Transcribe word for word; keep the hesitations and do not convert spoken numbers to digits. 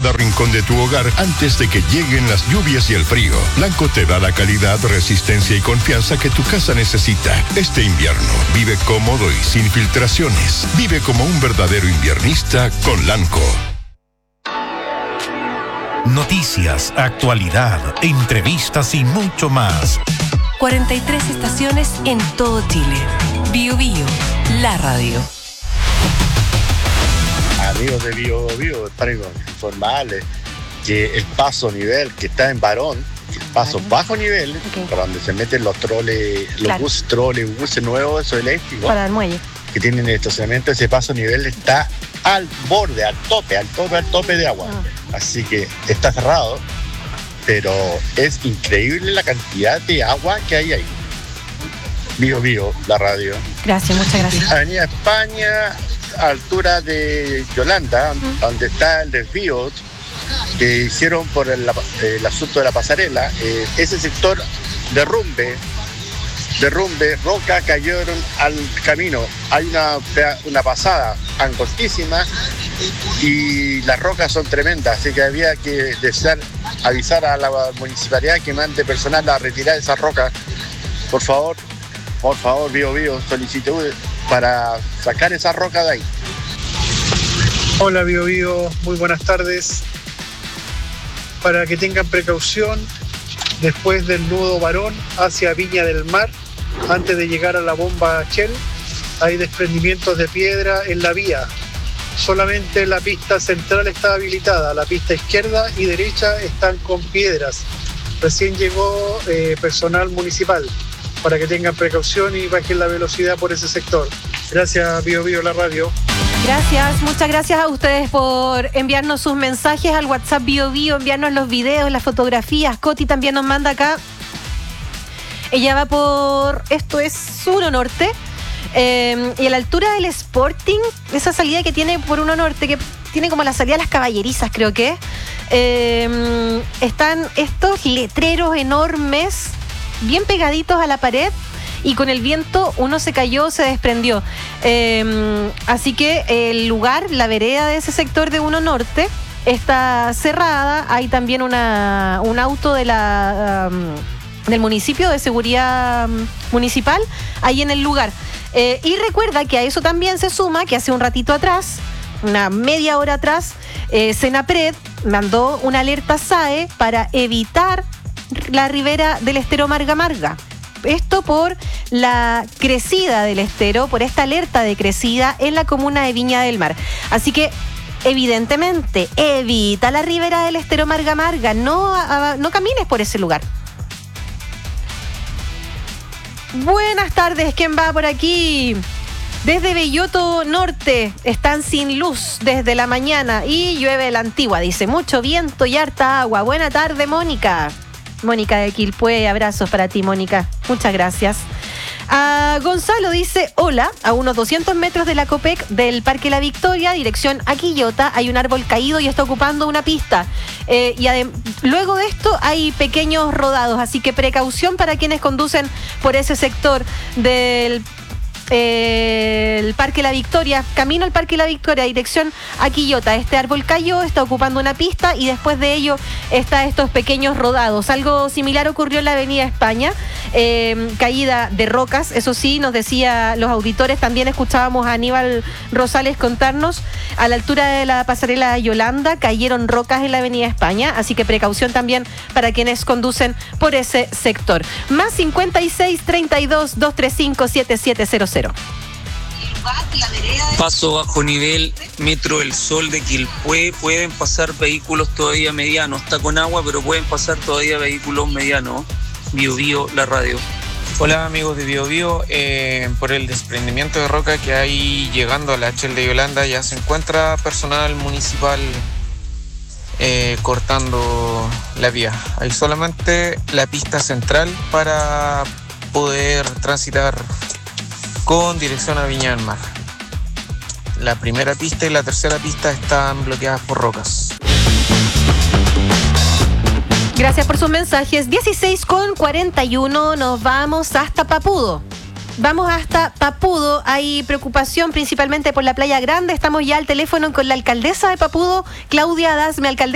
cada rincón de tu hogar antes de que lleguen las lluvias y el frío. Lanco te da la calidad, resistencia y confianza que tu casa necesita. Este invierno, vive cómodo y sin filtraciones. Vive como un verdadero inviernista con Lanco. Noticias, actualidad, entrevistas y mucho más. cuarenta y tres estaciones en todo Chile. Bio Bio, la radio. Amigos de Bio Bio, para informarles que el paso nivel que está en Barón, el paso Barón. bajo nivel, Okay. para donde se meten los troles, los Claro. buses troles, buses nuevos, esos eléctricos, Para el muelle. que tienen estacionamiento, ese paso nivel está al borde, al tope, al tope, al tope de agua. Ah. Así que está cerrado, pero es increíble la cantidad de agua que hay ahí. Bio Bio, la radio. Gracias, muchas gracias. Avenida España, altura de Yolanda, donde está el desvío que hicieron por el, el asunto de la pasarela. Eh, ese sector derrumbe, derrumbe, rocas cayeron al camino. Hay una, una pasada angostísima y las rocas son tremendas, así que había que desear, avisar a la municipalidad que mande personal a retirar esas rocas. Por favor, por favor, Bio Bio, solicitud para sacar esa roca de ahí. Hola Bio Bio, muy buenas tardes. Para que tengan precaución, después del nudo Barón hacia Viña del Mar, antes de llegar a la bomba Shell, hay desprendimientos de piedra en la vía. Solamente la pista central está habilitada, la pista izquierda y derecha están con piedras. Recién llegó eh, personal municipal, para que tengan precaución y bajen la velocidad por ese sector. Gracias, Bio Bio, la radio. Gracias, muchas gracias a ustedes por enviarnos sus mensajes al WhatsApp Bio Bio, enviarnos los videos, las fotografías. Coti también nos manda acá. Ella va por, esto es Uno Norte, eh, y a la altura del Sporting, esa salida que tiene por Uno Norte, que tiene como la salida de las Caballerizas, creo que es, eh, están estos letreros enormes, bien pegaditos a la pared, y con el viento uno se cayó, se desprendió. Eh, así que el lugar, la vereda de ese sector de Uno Norte, está cerrada. Hay también una, un auto de la, um, del municipio, de seguridad um, municipal, ahí en el lugar. Eh, y recuerda que a eso también se suma que hace un ratito atrás, una media hora atrás, eh, Senapred mandó una alerta S A E para evitar la ribera del estero Marga Marga. Esto por la crecida del estero, por esta alerta de crecida en la comuna de Viña del Mar. Así que, evidentemente, evita la ribera del estero Marga Marga, no, a, no camines por ese lugar. Buenas tardes, ¿quién va por aquí? Desde Belloto Norte están sin luz desde la mañana y llueve la Antigua, dice, mucho viento y harta agua. Buena tarde, Mónica. Mónica de Quilpué, abrazos para ti, Mónica. Muchas gracias. Uh, Gonzalo dice, hola, a unos doscientos metros de la Copec del Parque La Victoria, dirección a Quillota, hay un árbol caído y está ocupando una pista. Eh, y adem- luego de esto hay pequeños rodados, así que precaución para quienes conducen por ese sector del Eh, el Parque La Victoria, camino al Parque La Victoria, dirección a Quillota. Este árbol cayó, está ocupando una pista y después de ello está estos pequeños rodados. Algo similar ocurrió en la Avenida España, eh, caída de rocas, eso sí, nos decía los auditores, también escuchábamos a Aníbal Rosales contarnos, a la altura de la pasarela Yolanda cayeron rocas en la Avenida España, así que precaución también para quienes conducen por ese sector. Más cincuenta y seis, treinta y dos, doscientos treinta y cinco, setenta y siete cero cero. Paso bajo nivel, Metro El Sol de Quilpué, pueden pasar vehículos todavía medianos, está con agua, pero pueden pasar todavía vehículos medianos. Bio Bio, la radio. Hola amigos de Bio Bio, eh, por el desprendimiento de roca que hay llegando a la Shell de Yolanda, ya se encuentra personal municipal eh, cortando la vía. Hay solamente la pista central para poder transitar con dirección a Viña del Mar. La primera pista y la tercera pista están bloqueadas por rocas. Gracias por sus mensajes. dieciséis con cuarenta y uno, nos vamos hasta Papudo. Vamos hasta Papudo, hay preocupación principalmente por la Playa Grande. Estamos ya al teléfono con la alcaldesa de Papudo, Claudia Adasme. Alcaldesa.